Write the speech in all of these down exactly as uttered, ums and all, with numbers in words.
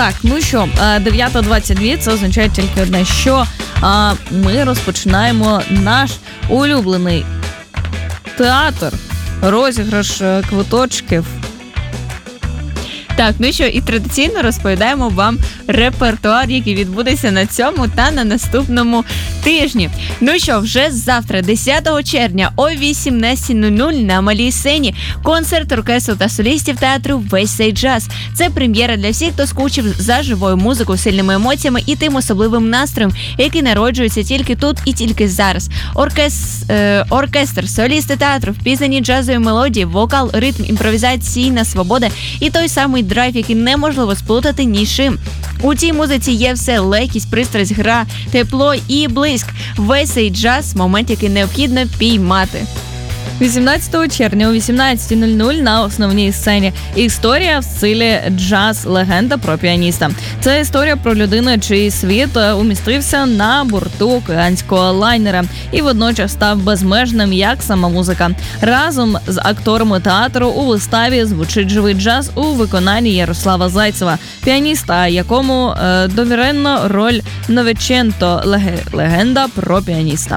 Так, ну що, дев'ята двадцять два, це означає тільки одне, що а, ми розпочинаємо наш улюблений театр, розіграш квиточків. Так, ну що, і традиційно розповідаємо вам репертуар, який відбудеться на цьому та на наступному тижні. Ну що, вже завтра, десятого червня о вісімнадцятій нуль нуль на Малій сцені концерт оркестру та солістів театру «Весь цей джаз». Це прем'єра для всіх, хто скучив за живою музикою, сильними емоціями і тим особливим настроєм, який народжується тільки тут і тільки зараз. Оркес... Е... Оркестр, солісти театру, впізнані джазові мелодії, вокал, ритм, імпровізаційна свобода і той самий драйв, який неможливо сплутати ні з чим. У цій музиці є все: легкість, пристрасть, гра, тепло і блиск. Весь цей джаз – момент, який необхідно піймати. вісімнадцятого червня о вісімнадцятій нуль нуль на основній сцені. Історія в стилі джаз, легенда про піаніста. Це історія про людину, чий світ умістився на борту океанського лайнера і водночас став безмежним, як сама музика. Разом з акторами театру у виставі звучить живий джаз у виконанні Ярослава Зайцева, піаніста, якому е, довірено роль Новеченто, легенда про піаніста.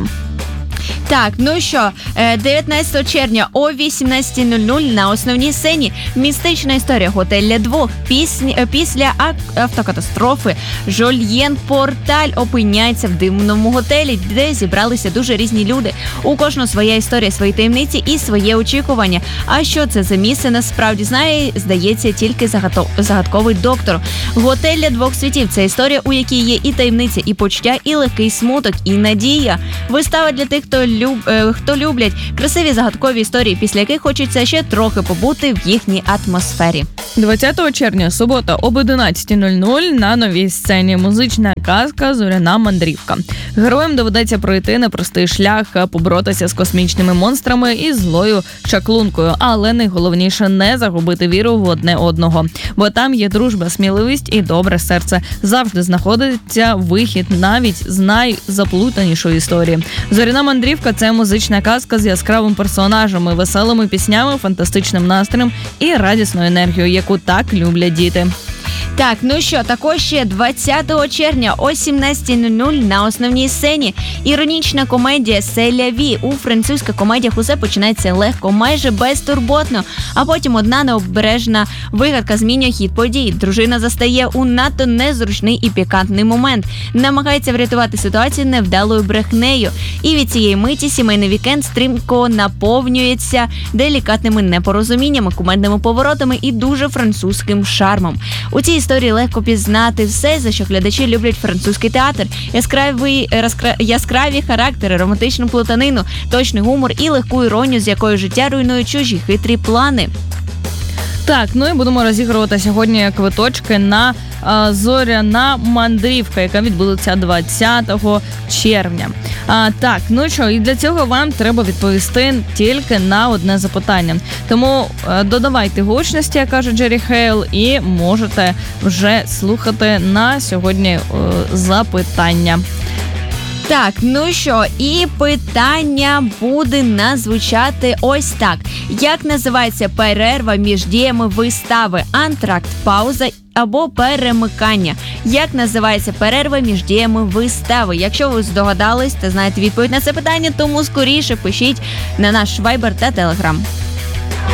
Так, ну що, дев'ятнадцятого червня о вісімнадцятій нуль нуль на основній сцені містична історія готель для двох. Пісні, після автокатастрофи Жольєн Порталь опиняється в дивному готелі, де зібралися дуже різні люди. У кожного своя історія, свої таємниці і своє очікування. А що це за місце насправді знає, здається, тільки загадковий доктор. Готель для двох світів – це історія, у якій є і таємниця, і почуття, і легкий смуток, і надія. Вистава для тих, хто Люб, е, хто люблять красиві загадкові історії, після яких хочеться ще трохи побути в їхній атмосфері. двадцятого червня, субота, об одинадцятій нуль нуль на новій сцені музична казка «Зоряна мандрівка». Героям доведеться пройти непростий шлях, поборотися з космічними монстрами і злою чаклункою, але найголовніше не загубити віру в одне одного, бо там є дружба, сміливість і добре серце. Завжди знаходиться вихід навіть з найзаплутанішої історії. «Зоряна мандрівка» – це музична казка з яскравими персонажами, веселими піснями, фантастичним настроєм і радісною енергією, яку так люблять діти. Так, ну що, також ще двадцятого червня о сімнадцятій нуль нуль на основній сцені іронічна комедія «C'est la vie». У французьких комедіях усе починається легко, майже безтурботно, а потім одна необережна вигадка змінює хід подій. Дружина застає у надто незручний і пікантний момент, намагається врятувати ситуацію невдалою брехнею. І від цієї миті сімейний вікенд стрімко наповнюється делікатними непорозуміннями, кумедними поворотами і дуже французьким шармом. У цій історії легко пізнати все, за що глядачі люблять французький театр. Яскраві, яскраві, яскраві характери, романтичну плутанину, точний гумор і легку іронію, з якою життя руйнує чужі хитрі плани. Так, ну і будемо розігрувати сьогодні квиточки на а, «Зоряна мандрівка», яка відбудеться двадцятого червня. А, так, ну що, і для цього вам треба відповісти тільки на одне запитання. Тому а, додавайте гучності, як каже Джері Хейл, і можете вже слухати на сьогодні а, запитання. Так, ну що, і питання буде назвучати ось так. Як називається перерва між діями вистави? Антракт, пауза або перемикання? Як називається перерва між діями вистави? Якщо ви здогадались та знаєте відповідь на це питання, тому скоріше пишіть на наш Viber та Telegram.